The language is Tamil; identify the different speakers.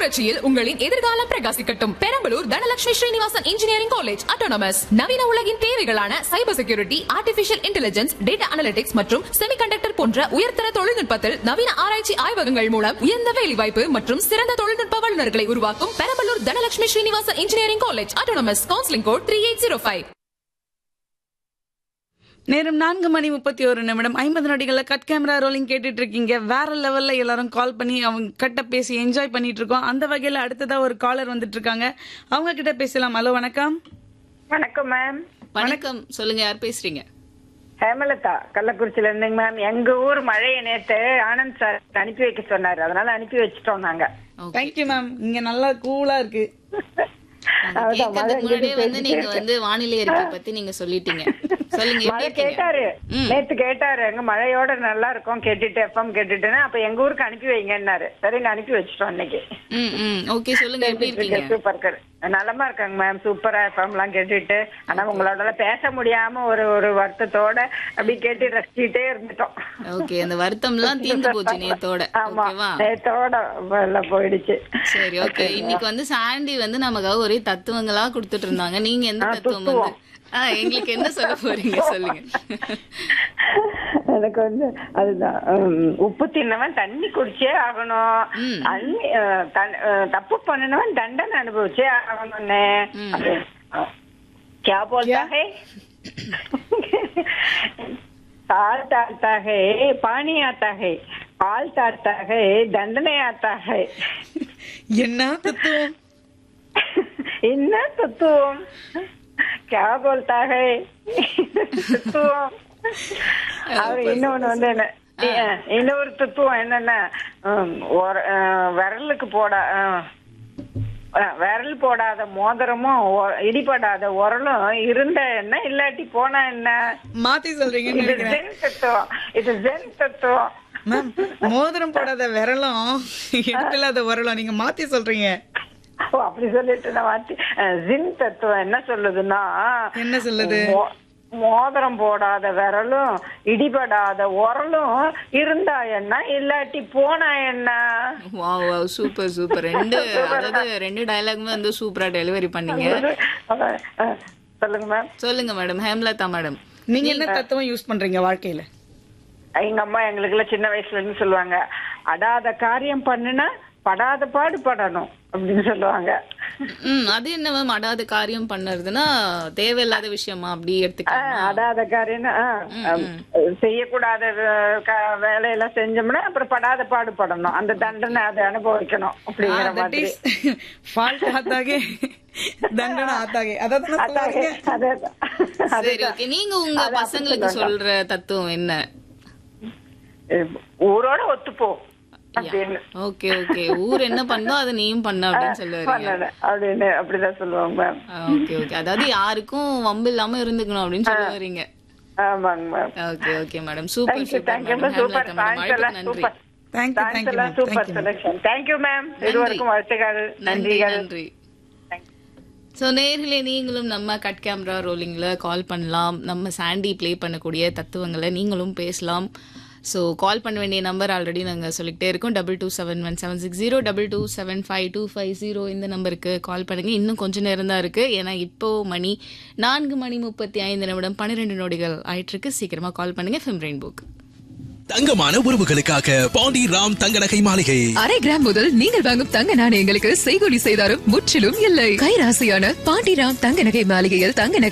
Speaker 1: புரட்சியில் உங்களின் எதிர்காலம் பிரகாசிக்கட்டும். Perambalur Dhanalakshmi Srinivasan engineering college autonomous. நவீன உலகின் தேவைகளான cyber security, artificial intelligence, data analytics மற்றும் செமிகண்டக்டர் போன்ற உயர்தர தொழில்நுட்பத்தில் நவீன ஆராய்ச்சி ஆய்வகங்கள் மூலம் உயர்ந்த வேலைவாய்ப்பு மற்றும் சிறந்த தொழில்நுட்ப வல்லுநர்களை உருவாக்கும் Perambalur Dhanalakshmi Srinivasan engineering college autonomous. Counselling code 3805.
Speaker 2: நேரம் 4:31 50 நொடிகள்ல கட் கேமரா ரோலிங் கேட்டுட்டு இருக்கீங்க. வேற லெவல்ல எல்லாரும் கால் பண்ணி அவங்க கிட்ட பேசி என்ஜாய் பண்ணிட்டு இருக்கோம். அந்த வகையில அடுத்ததா ஒரு காலர் வந்துட்டு இருக்காங்க. அவங்க கிட்ட பேசலாம். ஹலோ, வணக்கம்.
Speaker 3: வணக்கம் மேம்.
Speaker 4: வணக்கம், சொல்லுங்க, யார் பேசுறீங்க?
Speaker 3: ஹேமலதா, கள்ளக்குறிச்சியில இருந்துங்க மேம். எங்க ஊர் மழையை நேத்து ஆனந்த் சார் அனுப்பி வைக்க சொன்னாரு, அதனால அனுப்பி வச்சுட்டோம் நாங்க.
Speaker 2: Thank you ma'am. இங்க நல்லா கூலா இருக்கு.
Speaker 4: முன்னாடியே நீங்க வானிலை அறிக்கை பத்தி நீங்க சொல்லிட்டீங்க.
Speaker 3: மழை கேட்டாரு, நேத்து கேட்டாரு, எங்க மழையோட நல்லா இருக்கும் கேட்டுட்டு எஃப்எம் கேட்டுட்டுன்னு. அப்ப எங்க ஊருக்கு அனுப்பி வைங்கன்னாரு. சரிங்க, அனுப்பி வச்சுட்டோம் இன்னைக்கு.
Speaker 4: ஓகே, சொல்லுங்க, எப்படி இருக்கீங்க?
Speaker 3: சூப்பர், நலமா இருக்காங்க மேம். சூப்பரா எஃப்எம் எல்லாம் கேட்டுட்டு, ஆனா உங்களோட பேச முடியாம ஒரு வருத்தத்தோட அப்படி கேட்டு ரசிச்சுட்டே இருந்துட்டோம்.
Speaker 4: ஓகே, அந்த வருத்தம் எல்லாம் தீர்ந்து போச்சு நேத்தோட.
Speaker 3: ஓகேவா? நேத்தோட எல்லாம் போயிடுச்சு.
Speaker 4: சரி, ஓகே. இன்னைக்கு சாண்டி நமக்காக ஒரே தத்துவங்களா கொடுத்துட்டு இருந்தாங்க. நீங்க எந்த தத்துவம் எங்களுக்கு என்ன சொல்ல போறீங்க, சொல்லுங்க.
Speaker 3: எனக்கு அதுதான், உப்பு தின்னவன் தண்ணி குடிச்சே ஆகணும், தப்பு பண்ணினவன் தண்டனை அனுபவிச்சே ஆகணும்னு. क्या बोलता है? ताल तारता है, पानी आता है, पाल तारता है, दंडने आता है.
Speaker 2: என்ன தத்துவம்?
Speaker 3: என்ன தத்துவம்? क्या बोलता है? தத்துவம். அவர் இன்னொன்னு இன்னொரு தத்துவம் என்னன்னா, விரல் போடாத மோதிரமும் இடிபடாத உரலும் இருந்த என்ன, இல்லாட்டி போனா என்ன?
Speaker 2: மாத்தி சொல்றீங்க.
Speaker 3: இது ஜென் தத்துவம். இது ஜென் தத்துவம்
Speaker 2: மேம். மோதிரம் போடாத விரலும் இடிப்பில்லாத உரலும் நீங்க மாத்தி சொல்றீங்க.
Speaker 3: அப்படி சொல்லிட்டு நான் மாத்தி. ஜின் தத்துவம் என்ன சொல்லுதுன்னா,
Speaker 2: என்ன சொல்லுது?
Speaker 3: மோதிரம் போடாத விரலும் இடிபடாத உரலும் இருந்தா என்ன, இல்லாட்டி போனா என்ன?
Speaker 4: Super super. ரெண்டு டயலாகுமே சூப்பரா டெலிவரி பண்ணீங்க.
Speaker 3: சொல்லுங்க மேம்.
Speaker 4: சொல்லுங்க மேடம். ஹேம்லதா மேடம்,
Speaker 2: நீங்க என்ன தத்துவம் யூஸ் பண்றீங்க வாழ்க்கையில?
Speaker 3: எங்க அம்மா எங்களுக்கு எல்லாம் சின்ன வயசுல இருந்து சொல்லுவாங்க, அடாத காரியம் பண்ணுனா படாத பாடு படணும் அப்படின்னு சொல்லுவாங்க.
Speaker 4: அது என்ன மேம் அடாத காரியம் பண்ணறதுன்னா? தேவையில்லாத விஷயமா அப்படி எடுத்துக்கலாம்.
Speaker 3: அடாத காரியம் செய்யக்கூடாத வேலையெல்லாம் செஞ்சோம்னா அப்புறம் படாத பாடு படணும், அந்த தண்டனை அதை அனுபவிக்கணும் அப்படிங்கிற மாதிரி.
Speaker 4: நீங்க உங்க பசங்களுக்கு சொல்ற தத்துவம் என்ன?
Speaker 3: ஊரோட ஒத்துப்போ.
Speaker 4: ஓகே ஓகே, ஊர் என்ன பண்ணோ அதை நீயும் பண்ண அப்படின்னு சொல்லுவாங்க.
Speaker 3: அப்படிதான் சொல்லுவாங்க.
Speaker 4: ஓகே ஓகே, அதாவது யாருக்கும் வம்பு இல்லாம இருந்துக்கணும் அப்படின்னு சொல்லுவாங்க.
Speaker 3: ஆமாங்க ma'am.
Speaker 4: Okay okay madam, super super. நன்றி நன்றி. ஸோ நேர்களே, நீங்களும் நம்ம கட் கேமரா ரோலிங்ல கால் பண்ணலாம். நம்ம சாண்டி பிளே பண்ணக்கூடிய தத்துவங்களை நீங்களும் பேசலாம். ஸோ கால் பண்ண வேண்டிய நம்பர் ஆல்ரெடி நாங்கள் சொல்லிக்கிட்டே இருக்கோம். 227176 22752550 இந்த நம்பருக்கு கால் பண்ணுங்க. இன்னும் கொஞ்சம் நேரம் தான் இருக்கு, ஏன்னா இப்போ மணி 4:35 12 நொடிகள் ஆயிட்டு இருக்கு. சீக்கிரமா கால் பண்ணுங்க. FM ரெயின்போக்கு
Speaker 5: தங்கமான உறவுகளுக்காக பாண்டி ராம் தங்க நகை மாளிகை.
Speaker 1: அரை கிராம் முதல் நீங்கள் வாங்கும் தங்க நாணயங்களுக்கு செய்கூலி செய்தாரும் முற்றிலும் இல்லை. கைராசியான பாண்டி ராம் தங்க நகை மாளிகையில் தங்க நகை